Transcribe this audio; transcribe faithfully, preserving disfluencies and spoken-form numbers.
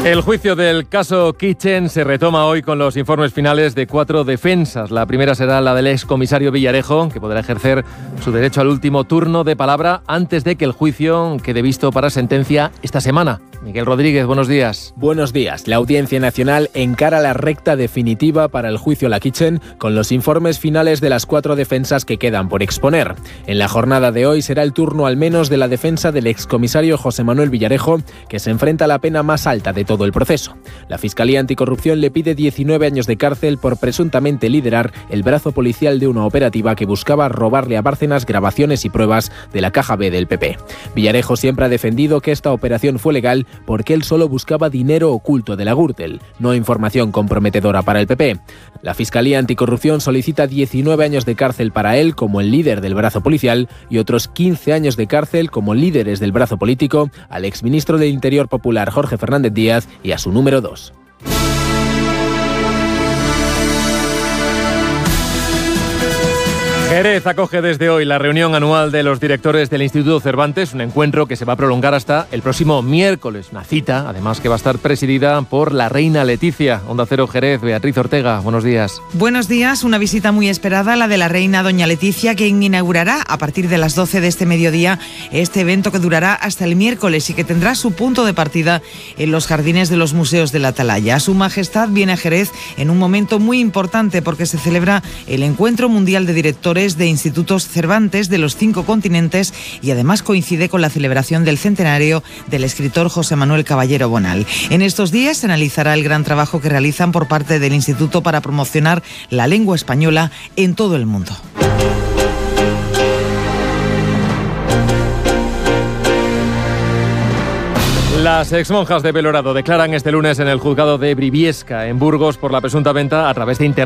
El juicio del caso Kitchen se retoma hoy con los informes finales de cuatro defensas. La primera será la del excomisario Villarejo, que podrá ejercer su derecho al último turno de palabra antes de que el juicio quede visto para sentencia esta semana. Miguel Rodríguez, buenos días. Buenos días. La Audiencia Nacional encara la recta definitiva para el juicio La Kitchen con los informes finales de las cuatro defensas que quedan por exponer. En la jornada de hoy será el turno al menos de la defensa del excomisario José Manuel Villarejo, que se enfrenta a la pena más alta de todo el proceso. La Fiscalía Anticorrupción le pide diecinueve años de cárcel por presuntamente liderar el brazo policial de una operativa que buscaba robarle a Bárcenas grabaciones y pruebas de la caja B del P P. Villarejo siempre ha defendido que esta operación fue legal porque él solo buscaba dinero oculto de la Gürtel, no información comprometedora para el P P. La Fiscalía Anticorrupción solicita diecinueve años de cárcel para él como el líder del brazo policial y otros quince años de cárcel como líderes del brazo político al exministro del Interior Popular Jorge Fernández Díaz y a su número dos. Jerez acoge desde hoy la reunión anual de los directores del Instituto Cervantes, un encuentro que se va a prolongar hasta el próximo miércoles. Una cita, además, que va a estar presidida por la reina Leticia. Onda Cero Jerez, Beatriz Ortega, buenos días. Buenos días, una visita muy esperada, la de la reina doña Leticia, quien inaugurará a partir de las doce de este mediodía este evento que durará hasta el miércoles y que tendrá su punto de partida en los jardines de los museos de la Atalaya. Su Majestad viene a Jerez en un momento muy importante porque se celebra el Encuentro Mundial de Directores de Institutos Cervantes de los cinco continentes y además coincide con la celebración del centenario del escritor José Manuel Caballero Bonal. En estos días se analizará el gran trabajo que realizan por parte del Instituto para promocionar la lengua española en todo el mundo. Las exmonjas de Belorado declaran este lunes en el juzgado de Briviesca, en Burgos, por la presunta venta a través de internet